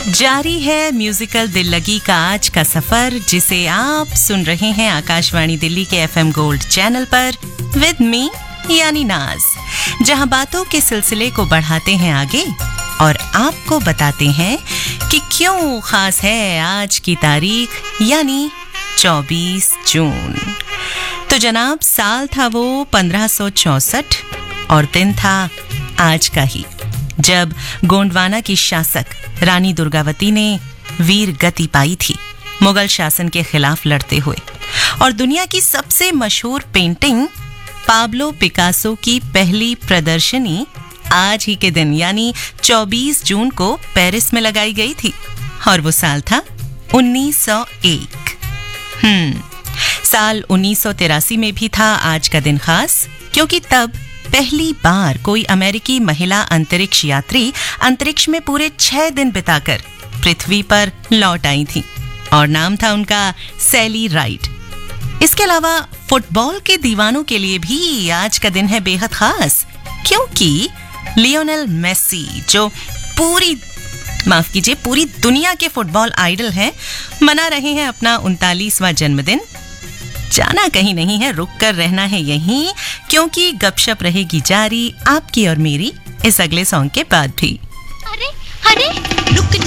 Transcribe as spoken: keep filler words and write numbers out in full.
जारी है म्यूजिकल दिल लगी का आज का सफर, जिसे आप सुन रहे हैं आकाशवाणी दिल्ली के एफएम गोल्ड चैनल पर विद मी यानी नाज, जहां बातों के सिलसिले को बढ़ाते हैं आगे और आपको बताते हैं कि क्यों खास है आज की तारीख यानी चौबीस जून। तो जनाब, साल था वो पंद्रह सौ चौसठ और दिन था आज का ही, जब गोंडवाना की शासक रानी दुर्गावती ने वीर गति पाई थी मुगल शासन के खिलाफ लड़ते हुए, और दुनिया की सबसे मशहूर पेंटिंग पाब्लो पिकासो की पहली प्रदर्शनी आज ही के दिन यानी चौबीस जून को पेरिस में लगाई गई थी, और वो साल था उन्नीस सौ एक। हम्म साल उन्नीस सौ तिरासी में भी था आज का दिन खास, क्योंकि तब पहली बार कोई अमेरिकी महिला अंतरिक्ष यात्री अंतरिक्ष में पूरे छह दिन बिताकर पृथ्वी पर लौट आई थी, और नाम था उनका सैली राइड। इसके अलावा फुटबॉल के दीवानों के लिए भी आज का दिन है बेहद खास, क्योंकि लियोनेल मेसी, जो पूरी माफ कीजिए पूरी दुनिया के फुटबॉल आइडल हैं, मना रहे हैं अपना उनतालीसवां जन्मदिन। जाना कहीं नहीं है, रुक कर रहना है यहीं, क्योंकि गपशप रहेगी जारी आपकी और मेरी इस अगले सॉन्ग के बाद भी। अरे अरे रुक